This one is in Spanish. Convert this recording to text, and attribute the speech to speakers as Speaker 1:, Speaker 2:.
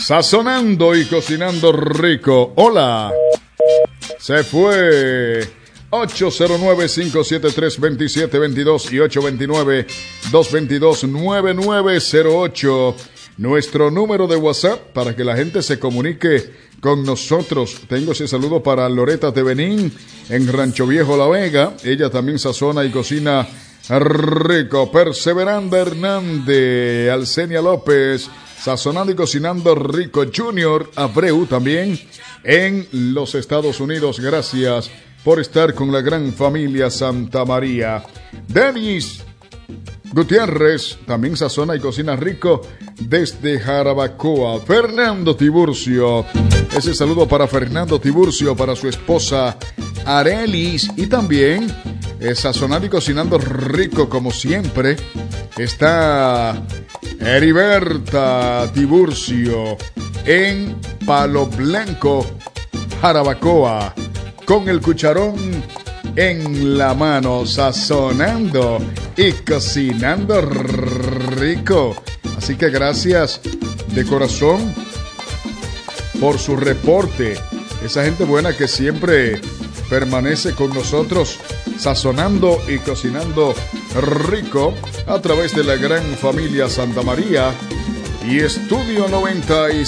Speaker 1: Sazonando y cocinando rico. Hola. Se fue. 809-573-2722 y 829-222-9908. Nuestro número de WhatsApp para que la gente se comunique con nosotros. Tengo ese saludo para Loreta de Benín en Rancho Viejo La Vega. Ella también sazona y cocina rico. Perseveranda Hernández, Alcenia López, sazonando y cocinando rico. Junior Abreu también en los Estados Unidos. Gracias por estar con la gran familia Santa María. Denis Gutiérrez también sazona y cocina rico desde Jarabacoa. Fernando Tiburcio, ese saludo para Fernando Tiburcio, para su esposa Arelis, y también sazonando y cocinando rico como siempre está Heriberta Tiburcio en Palo Blanco, Jarabacoa, con el cucharón en la mano, sazonando y cocinando rico. Así que gracias de corazón por su reporte. Esa gente buena que siempre permanece con nosotros, sazonando y cocinando rico a través de la gran familia Santa María y Estudio 96.